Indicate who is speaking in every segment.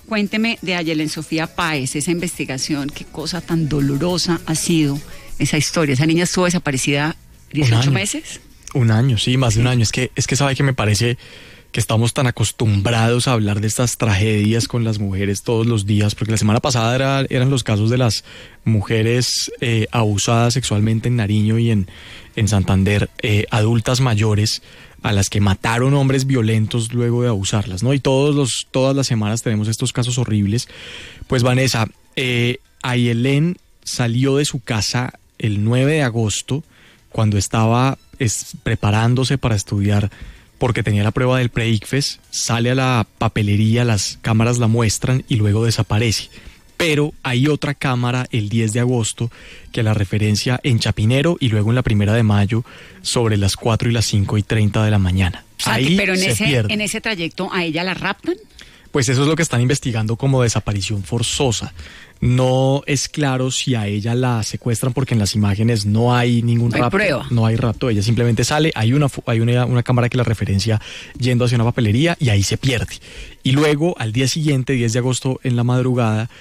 Speaker 1: cuénteme de Ayelen Sofía Páez, esa investigación, qué cosa tan dolorosa ha sido esa historia. Esa niña estuvo desaparecida 18 meses.
Speaker 2: Un año, sí, más de un año. Es que sabe que me parece que estamos tan acostumbrados a hablar de estas tragedias con las mujeres todos los días, porque la semana pasada eran los casos de las mujeres abusadas sexualmente en Nariño y en Santander, adultas mayores a las que mataron hombres violentos luego de abusarlas, ¿no? Y todas las semanas tenemos estos casos horribles. Pues Vanessa, Ayelen salió de su casa el 9 de agosto cuando estaba preparándose para estudiar porque tenía la prueba del pre-ICFES, sale a la papelería, las cámaras la muestran y luego desaparece. Pero hay otra cámara el 10 de agosto que la referencia en Chapinero y luego en la 1 de mayo sobre las 4 y las 5:30 de la mañana. Ahí
Speaker 1: pero
Speaker 2: pierde.
Speaker 1: En ese trayecto ¿a ella la raptan?
Speaker 2: Pues eso es lo que están investigando como desaparición forzosa. No es claro si a ella la secuestran porque en las imágenes no hay ningún rapto.
Speaker 1: Prueba.
Speaker 2: No hay rapto, ella simplemente sale, hay una cámara que la referencia yendo hacia una papelería y ahí se pierde. Y luego al día siguiente, 10 de agosto en la madrugada,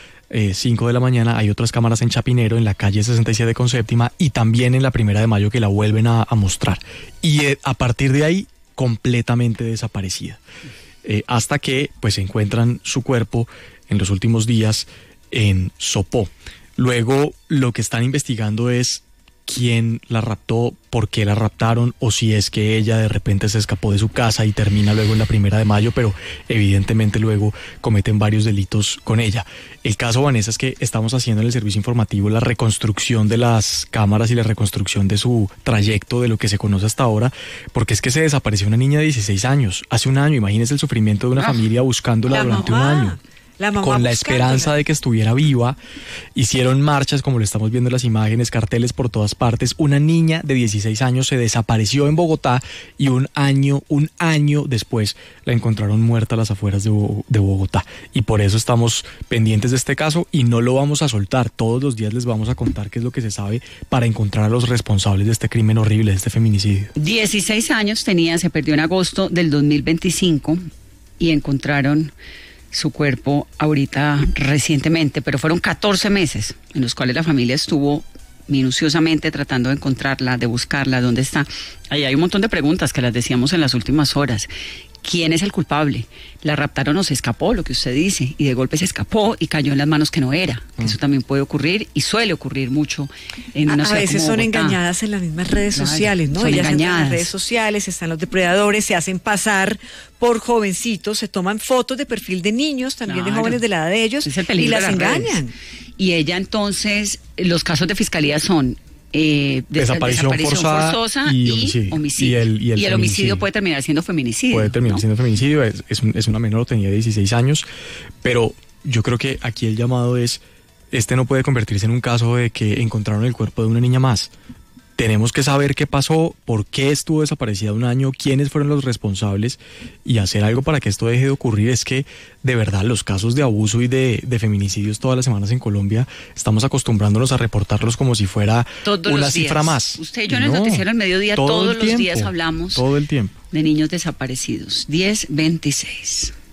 Speaker 2: 5 de la mañana, hay otras cámaras en Chapinero, en la calle 67 con séptima y también en la 1 de mayo que la vuelven a mostrar. Y a partir de ahí, completamente desaparecida. Hasta que pues encuentran su cuerpo en los últimos días en Sopó. Luego lo que están investigando es quién la raptó, por qué la raptaron o si es que ella de repente se escapó de su casa y termina luego en la 1 de mayo, pero evidentemente luego cometen varios delitos con ella. El caso, Vanessa, es que estamos haciendo en el servicio informativo la reconstrucción de las cámaras y la reconstrucción de su trayecto, de lo que se conoce hasta ahora, porque es que se desapareció una niña de 16 años, hace un año. Imagínese el sufrimiento de una familia buscándola durante un año. Con la esperanza de que estuviera viva. Hicieron marchas, como lo estamos viendo en las imágenes, carteles por todas partes. Una niña de 16 años se desapareció en Bogotá y un año después la encontraron muerta a las afueras de Bogotá. Y por eso estamos pendientes de este caso y no lo vamos a soltar. Todos los días les vamos a contar qué es lo que se sabe para encontrar a los responsables de este crimen horrible, de este feminicidio.
Speaker 1: 16 años tenía, se perdió en agosto del 2025 y encontraron su cuerpo ahorita recientemente, pero fueron 14 meses en los cuales la familia estuvo minuciosamente tratando de encontrarla, de buscarla, dónde está. Ahí hay un montón de preguntas que las decíamos en las últimas horas. ¿Quién es el culpable? ¿La raptaron o se escapó, lo que usted dice? Y de golpe se escapó y cayó en las manos que no era. Eso también puede ocurrir y suele ocurrir mucho en una ciudad
Speaker 3: A veces
Speaker 1: como
Speaker 3: son
Speaker 1: Bogotá.
Speaker 3: engañadas en las mismas redes sociales, ¿no?
Speaker 1: Son
Speaker 3: Ellas entran en
Speaker 1: engañadas.
Speaker 3: las redes sociales, están los depredadores, se hacen pasar por jovencitos, se toman fotos de perfil de niños, también de jóvenes de la edad de ellos,
Speaker 1: Es el
Speaker 3: y
Speaker 1: peligro
Speaker 3: las
Speaker 1: de
Speaker 3: engañan.
Speaker 1: redes. Y ella entonces, los casos de fiscalía son
Speaker 2: desaparición forzosa y homicidio.
Speaker 1: Y el homicidio
Speaker 2: feminicidio
Speaker 1: puede terminar siendo feminicidio.
Speaker 2: Puede terminar
Speaker 1: ¿no?
Speaker 2: siendo feminicidio. Es una menor, tenía 16 años, pero yo creo que aquí el llamado es, no puede convertirse en un caso de que encontraron el cuerpo de una niña más. Tenemos que saber qué pasó, por qué estuvo desaparecida un año, quiénes fueron los responsables y hacer algo para que esto deje de ocurrir. Es que, de verdad, los casos de abuso y de feminicidios todas las semanas en Colombia, estamos acostumbrándonos a reportarlos como si fuera una cifra más.
Speaker 1: Usted y yo en el noticiero al mediodía todos los días hablamos
Speaker 2: todo el tiempo
Speaker 1: de niños desaparecidos. 10:26.